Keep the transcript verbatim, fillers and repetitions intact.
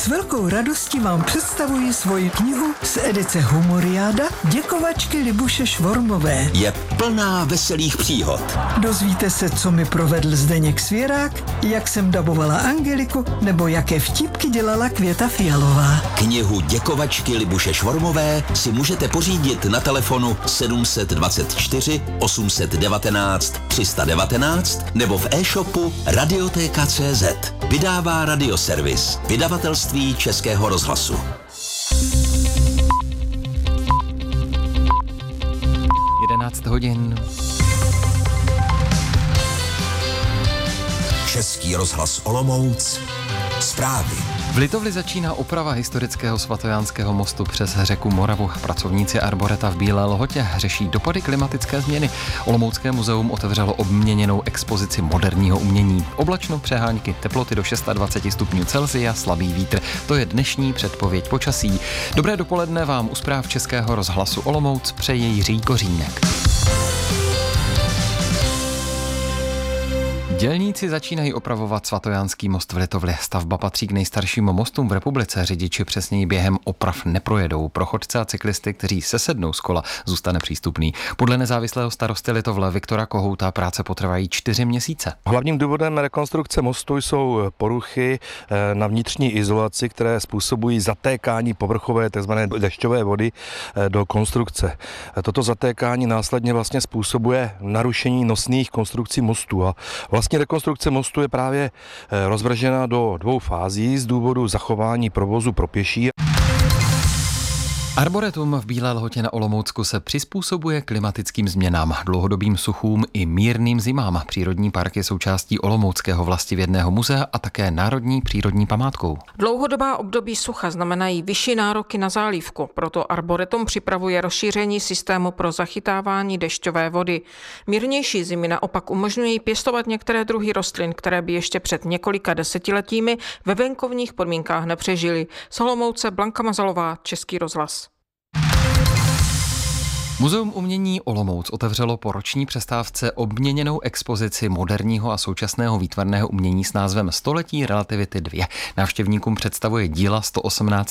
S velkou radostí vám představuji svoji knihu z edice Humoriáda Děkovačky Libuše Švormové. Je plná veselých příhod. Dozvíte se, co mi provedl Zdeněk Svěrák, jak jsem dabovala Angeliku, nebo jaké vtipky dělala Květa Fialová. Knihu Děkovačky Libuše Švormové si můžete pořídit na telefonu sedm dvacet čtyři osm devatenáct tři sta devatenáct nebo v e-shopu Radioteka tečka cé zet. Vydává Radioservis, vydavatelství Českého rozhlasu. jedenáct hodin. Český rozhlas Olomouc. Zprávy. V Litovli začíná oprava historického svatojánského mostu přes řeku Moravu. Pracovníci Arboreta v Bílé Lhotě řeší dopady klimatické změny. Olomoucké muzeum otevřelo obměněnou expozici moderního umění. Oblačno, přehánky, teploty do dvacet šest stupňů Celsia, slabý vítr. To je dnešní předpověď počasí. Dobré dopoledne vám u zpráv Českého rozhlasu Olomouc přeje Jiří Kořínek. Dělníci začínají opravovat svatojánský most v Litovli. Stavba patří k nejstarším mostům v republice. Řidiči přesněji během oprav neprojedou. Pro chodce a cyklisty, kteří sesednou z kola, zůstane přístupný. Podle nezávislého starosty Litovle Viktora Kohouta práce potrvají čtyři měsíce. Hlavním důvodem rekonstrukce mostu jsou poruchy na vnitřní izolaci, které způsobují zatékání povrchové tzv. Dešťové vody do konstrukce. Toto zatékání následně vlastně způsobuje narušení nosných konstrukcí mostu a vlastně Vlastně rekonstrukce mostu je právě rozvržena do dvou fází z důvodu zachování provozu pro pěší. Arboretum v Bílé Lhotě na Olomoucku se přizpůsobuje klimatickým změnám, dlouhodobým suchům i mírným zimám. Přírodní park je součástí Olomouckého vlastivědného muzea a také národní přírodní památkou. Dlouhodobá období sucha znamenají vyšší nároky na zálivku, proto Arboretum připravuje rozšíření systému pro zachytávání dešťové vody. Mírnější zimy naopak umožňují pěstovat některé druhy rostlin, které by ještě před několika desetiletími ve venkovních podmínkách nepřežily. Z Olomouce Blanka Mazalová, Český rozhlas. Muzeum umění Olomouc otevřelo po roční přestávce obměněnou expozici moderního a současného výtvarného umění s názvem Století relativity dva. Návštěvníkům představuje díla sto osmnácti